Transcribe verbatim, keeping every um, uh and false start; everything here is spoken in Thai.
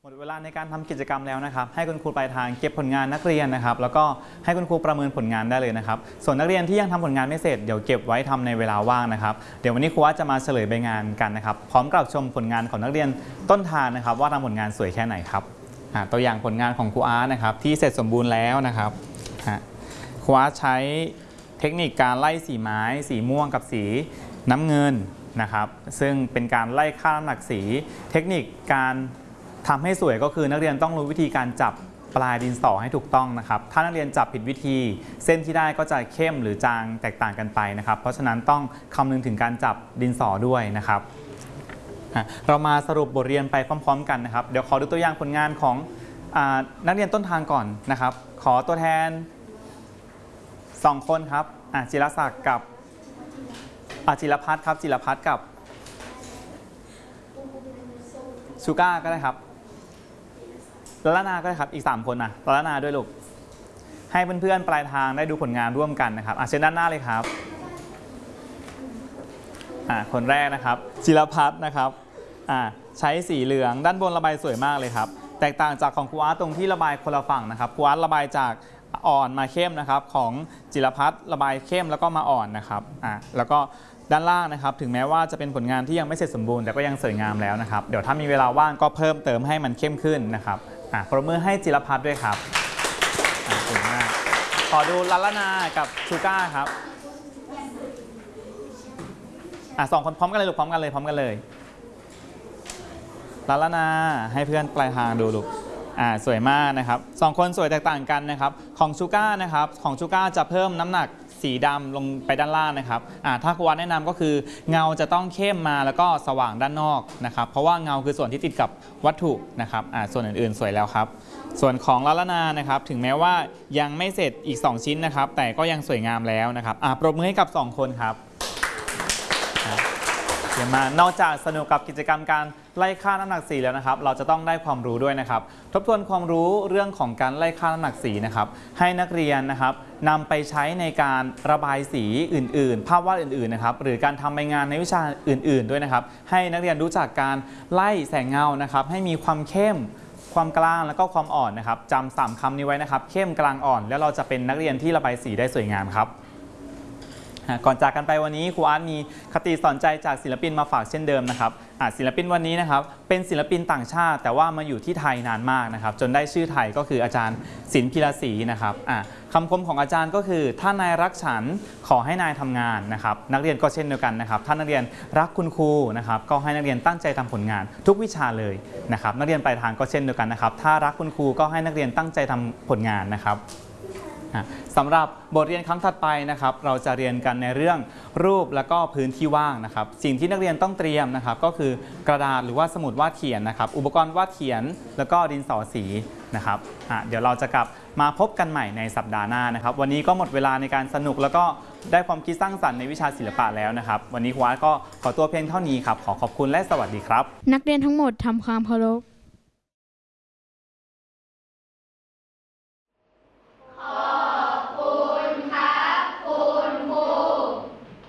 หมดเวลาในการทำกิจกรรมแล้วนะครับให้คุณครูปลายทางเก็บผลงานนักเรียนนะครับแล้วก็ให้คุณครูประเมินผลงานได้เลยนะครับส่วนนักเรียนที่ยังทำผลงานไม่เสร็จเดี๋ยวเก็บไว้ทำในเวลาว่างนะครับเดี๋ยววันนี้ครูอาร์ตจะมาเฉลยใบงานกันนะครับพร้อมกับชมผลงานของนักเรียนต้นทางนะครับว่าทำผลงานสวยแค่ไหนครับตัวอย่างผลงานของครูอาร์ตนะครับที่เสร็จสมบูรณ์แล้วนะครับครูอาร์ตใช้เทคนิคการไล่สีไม้สีม่วงกับสีน้ำเงินนะครับซึ่งเป็นการไล่ค่าน้ำหนักสีเทคนิคการทำให้สวยก็คือนักเรียนต้องรู้วิธีการจับปลายดินสอให้ถูกต้องนะครับถ้านักเรียนจับผิดวิธีเส้นที่ได้ก็จะเข้มหรือจางแตกต่างกันไปนะครับเพราะฉะนั้นต้องคำนึงถึงการจับดินสอด้วยนะครับเรามาสรุปบทเรียนไปพร้อมๆกันนะครับเดี๋ยวขอดูตัวอย่างผลงานของนักเรียนต้นทางก่อนนะครับขอตัวแทนสองคนครับจิรศักดิ์กับจิรพัฒน์ครับจิรพัฒน์กับชูก้าก็ได้ครับละละนาก็ได้ครับอีกสามคนนะละละนาด้วยลูกให้เพื่อนๆปลายทางได้ดูผลงานร่วมกันนะครับเชิญด้านหน้าเลยครับคนแรกนะครับจิรพัฒน์นะครับใช้สีเหลืองด้านบนระบายสวยมากเลยครับแตกต่างจากของครูอาร์ตตรงที่ระบายคนละฝั่งนะครับครูอาร์ตระบายจากอ่อนมาเข้มนะครับของจิรพัฒน์ระบายเข้มแล้วก็มาอ่อนนะครับแล้วก็ด้านล่างนะครับถึงแม้ว่าจะเป็นผลงานที่ยังไม่เสร็จสมบูรณ์แต่ก็ยังสวยงามแล้วนะครับเดี๋ยวถ้ามีเวลาว่างก็เพิ่มเติมให้มันเข้มขึ้นนะครับปรบมือให้จิรพัฒน์ด้วยครับสวยมากขอดูละละนากับชูก้าครับสองคนพร้อมกันเลยลูกพร้อมกันเลยพร้อมกันเลยละละนาให้เพื่อนปลายทางดูลูกอ่าสวยมากนะครับสองคนสวยแตกต่างกันนะครับของชูก้านะครับของชูก้าจะเพิ่มน้ำหนักสีดำลงไปด้านล่างนะครับถ้าครูอาร์ตแนะนำก็คือเงาจะต้องเข้มมาแล้วก็สว่างด้านนอกนะครับเพราะว่าเงาคือส่วนที่ติดกับวัตถุนะครับส่วนอื่นๆสวยแล้วครับส่วนของละละนานะครับถึงแม้ว่ายังไม่เสร็จอีกสองชิ้นนะครับแต่ก็ยังสวยงามแล้วนะครับปรบมือให้กับสองคนครับเดี๋ยวมานอกจากสนุกกับกิจกรรมการไล่ค่าน้ำหนักสีแล้วนะครับเราจะต้องได้ความรู้ด้วยนะครับทบทวนความรู้เรื่องของการไล่ค่าน้ำหนักสีนะครับให้นักเรียนนะครับนำไปใช้ในการระบายสีอื่นๆภาพวาดอื่นๆนะครับหรือการทำใบงานในวิชาอื่นๆด้วยนะครับให้นักเรียนรู้จักการไล่แสงเงานะครับให้มีความเข้มความกลางแล้วก็ความอ่อนนะครับจำสามคำนี้ไว้นะครับเข้มกลางอ่อนแล้วเราจะเป็นนักเรียนที่ระบายสีได้สวยงามครับก่อนจากกันไปวันนี้ครูอาร์ตมีคติสอนใจจากศิลปินมาฝากเช่นเดิมนะครับศิลปินวันนี้นะครับเป็นศิลปินต่างชาติแต่ว่ามาอยู่ที่ไทยนานมากนะครับจนได้ชื่อไทยก็คืออาจารย์ศิลป์พิรศรีนะครับคำคมของอาจารย์ก็คือถ้านายรักฉันขอให้นายทำงานนะครับนักเรียนก็เช่นเดียวกันนะครับถ้านักเรียนรักคุณครูนะครับก็ให้นักเรียนตั้งใจทำผลงานทุกวิชาเลยนะครับนักเรียนปลายทางก็เช่นเดียวกันนะครับถ้ารักคุณครูก็ให้นักเรียนตั้งใจทำผลงานนะครับสำหรับบทเรียนครั้งถัดไปนะครับเราจะเรียนกันในเรื่องรูปและก็พื้นที่ว่างนะครับสิ่งที่นักเรียนต้องเตรียมนะครับก็คือกระดาษหรือว่าสมุดวาดเขียนนะครับอุปกรณ์วาดเขียนแล้วก็ดินสอสีนะครับเดี๋ยวเราจะกลับมาพบกันใหม่ในสัปดาห์หน้านะครับวันนี้ก็หมดเวลาในการสนุกแล้วก็ได้ความคิดสร้างสรรค์ในวิชาศิลปะแล้วนะครับวันนี้ครูอาร์ตก็ขอตัวเพียงเท่านี้ครับขอขอบคุณและสวัสดีครับนักเรียนทั้งหมดทำความเคารพ